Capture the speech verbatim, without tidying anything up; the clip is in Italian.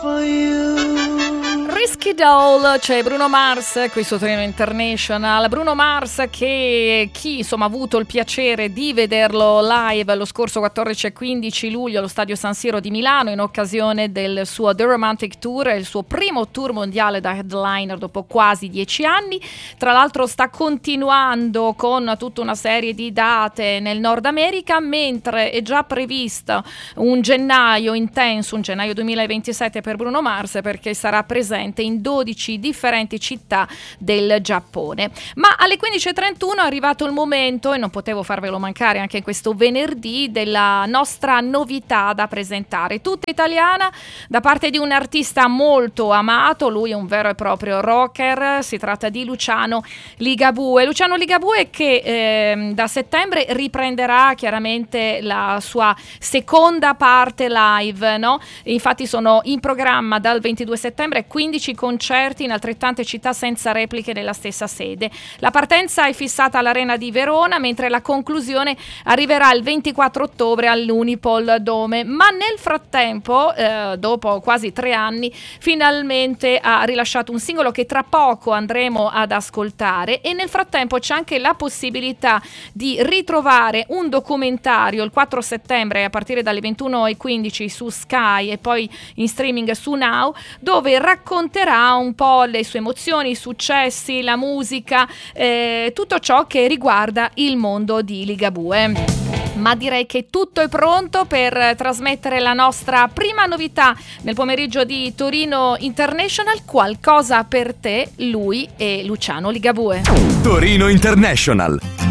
Risky Doll, c'è Bruno Mars qui su Torino International. Bruno Mars che chi insomma ha avuto il piacere di vederlo live lo scorso quattordici e quindici luglio allo Stadio San Siro di Milano in occasione del suo The Romantic Tour, il suo primo tour mondiale da headliner dopo quasi dieci anni. Tra l'altro sta continuando con tutta una serie di date nel Nord America, mentre è già previsto un gennaio intenso, un gennaio duemilaventisette per Bruno Mars, perché sarà presente in dodici differenti città del Giappone. Ma alle quindici e trentuno è arrivato il momento, e non potevo farvelo mancare anche questo venerdì, della nostra novità da presentare, tutta italiana, da parte di un artista molto amato. Lui è un vero e proprio rocker, si tratta di Luciano Ligabue. Luciano Ligabue che eh, da settembre riprenderà chiaramente la sua seconda parte live, no? Infatti sono in programma dal ventidue settembre quindici concerti in altrettante città senza repliche nella stessa sede. La partenza è fissata all'Arena di Verona, mentre la conclusione arriverà il ventiquattro ottobre all'Unipol Dome. Ma nel frattempo, eh, dopo quasi tre anni, finalmente ha rilasciato un singolo che tra poco andremo ad ascoltare, e nel frattempo c'è anche la possibilità di ritrovare un documentario il quattro settembre a partire dalle ventuno e quindici su Sky e poi in streaming su Now, dove racconterà un po' le sue emozioni, i successi, la musica, eh, tutto ciò che riguarda il mondo di Ligabue. Ma direi che tutto è pronto per trasmettere la nostra prima novità nel pomeriggio di Torino International. Qualcosa per te, lui e Luciano Ligabue. Torino International.